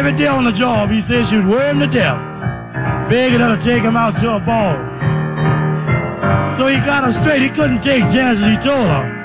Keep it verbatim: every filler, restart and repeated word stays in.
every day on the job, he said she was worrying to death, begging her to take him out to a ball. So he got her straight. He couldn't take chances, he told her.